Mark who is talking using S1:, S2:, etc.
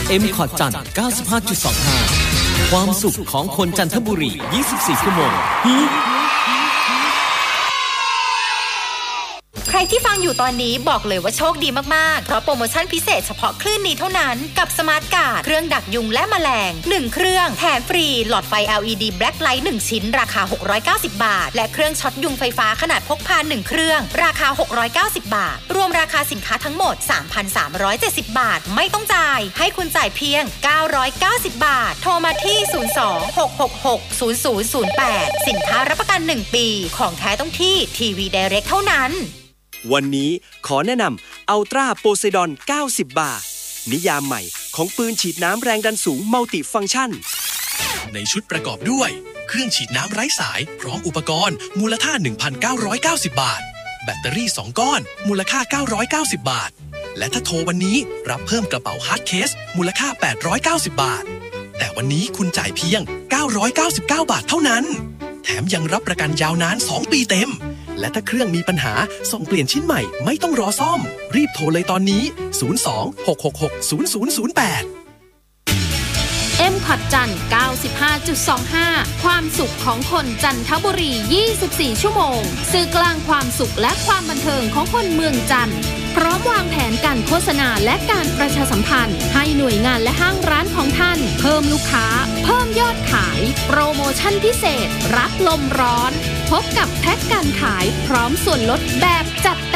S1: M คอร์ดจันทร์ 95.25 ความสุขของคนจันทบุรี 24 ชั่วโมง
S2: ใครที่ฟังอยู่ตอนนี้บอกเลยว่าโชคดีมากๆเพราะโปรโมชั่นพิเศษเฉพาะคลื่นนี้เท่านั้นกับสมาร์ทการ์ดเครื่องดักยุงและแมลง1เครื่องแถมฟรีหลอดไฟ LED Black Light 1ชิ้นราคา690บาทและเครื่องช็อตยุงไฟฟ้าขนาดพกพา1เครื่องราคา690บาทรวมราคาสินค้าทั้งหมด 3,370 บาทไม่ต้องจ่ายให้คุณจ่ายเพียง990บาทโทรมาที่02-666-0008สินค้ารับประกัน1ปีของแท้ต้องที่ทีวีไดเรกเท่านั้น
S3: วันนี้ขอแนะนำอัลตร้าโพไซดอน90 บาทนิยามใหม่ของปืนฉีดน้ำแรงดันสูงมัลติฟังก์ชัน
S4: ในชุดประกอบด้วยเครื่องฉีดน้ำไร้สายพร้อมอุปกรณ์มูลค่า 1,990 บาทแบตเตอรี่2ก้อนมูลค่า990 บาทและถ้าโทรวันนี้รับเพิ่มกระเป๋าฮาร์ดเคสมูลค่า890 บาทแต่วันนี้คุณจ่ายเพียง999 บาทเท่านั้นแถมยังรับประกันยาวนาน2 ปีเต็มและถ้าเครื่องมีปัญหาส่งเปลี่ยนชิ้นใหม่ไม่ต้องรอซ่อมรีบโทรเลยตอนนี้02-666-0008
S5: M คอร์ดจันทร์ 95.25 ความสุขของคนจันทบุรี 24 ชั่วโมงสื่อกลางความสุขและความบันเทิงของคนเมืองจันทร์พร้อมวางแผนการโฆษณาและการประชาสัมพันธ์ให้หน่วยงานและห้างร้านของท่านเพิ่มลูกค้าเพิ่มยอดขายโปรโมชั่นพิเศษรับลมร้อนพบกับแพ็คการขายพร้อมส่วนลดแบบจัด